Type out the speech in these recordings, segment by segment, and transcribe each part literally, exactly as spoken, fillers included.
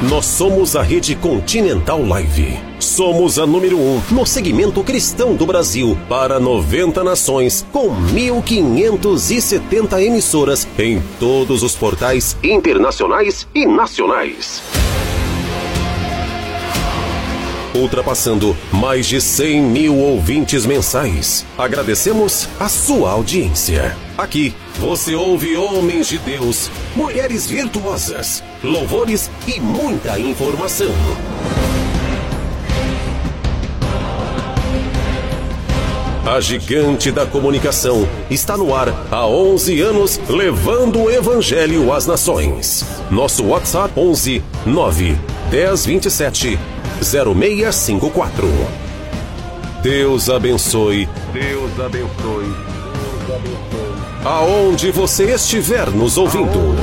Nós somos a Rede Continental Live. Somos a número um no segmento cristão do Brasil para noventa nações, com mil quinhentas e setenta emissoras em todos os portais internacionais e nacionais. Ultrapassando mais de cem mil ouvintes mensais. Agradecemos a sua audiência. Aqui você ouve homens de Deus, mulheres virtuosas, louvores e muita informação. A gigante da comunicação está no ar há onze anos, levando o evangelho às nações. Nosso WhatsApp onze nove dez vinte e sete zero seis cinco quatro. Deus abençoe. Deus abençoe. Deus abençoe. Aonde você estiver nos ouvindo.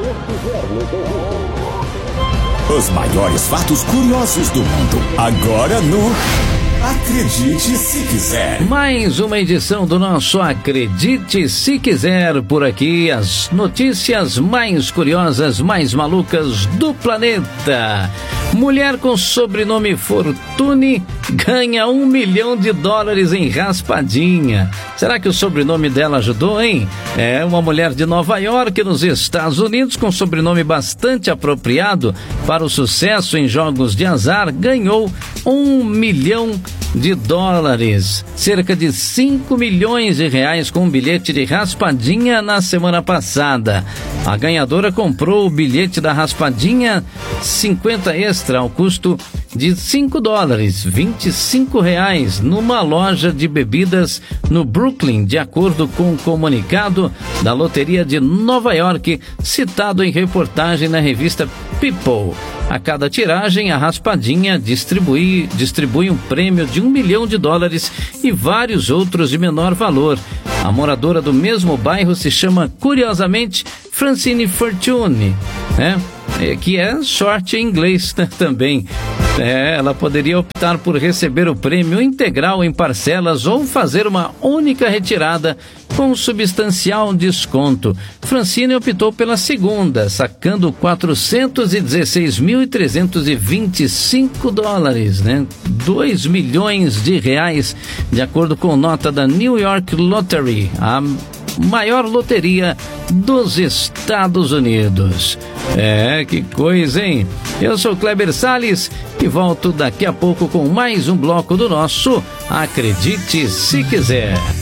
Os maiores fatos curiosos do mundo. Agora no Acredite Se Quiser. Mais uma edição do nosso Acredite Se Quiser. Por aqui, as notícias mais curiosas, mais malucas do planeta. Mulher com sobrenome Fortune ganha um milhão de dólares em raspadinha. Será que o sobrenome dela ajudou, hein? É uma mulher de Nova York, nos Estados Unidos, com sobrenome bastante apropriado para o sucesso em jogos de azar, ganhou um milhão de dólares, cerca de cinco milhões de reais, com um bilhete de raspadinha na semana passada. A ganhadora comprou o bilhete da raspadinha cinquenta extra ao custo de cinco dólares, vinte e cinco reais, numa loja de bebidas no Brooklyn, de acordo com o comunicado da Loteria de Nova York, citado em reportagem na revista People. A cada tiragem, a raspadinha distribui, distribui um prêmio de um milhão de dólares e vários outros de menor valor. A moradora do mesmo bairro se chama, curiosamente, Francine Fortune, né? É, que é sorte em inglês, né, também. É, ela poderia optar por receber o prêmio integral em parcelas ou fazer uma única retirada com substancial desconto. Francine optou pela segunda, sacando quatrocentos e dezesseis mil trezentos e vinte e cinco dólares, né? dois milhões de reais, de acordo com nota da New York Lottery, a maior loteria dos Estados Unidos. É, que coisa, hein? Eu sou Kleber Salles e volto daqui a pouco com mais um bloco do nosso Acredite Se Quiser.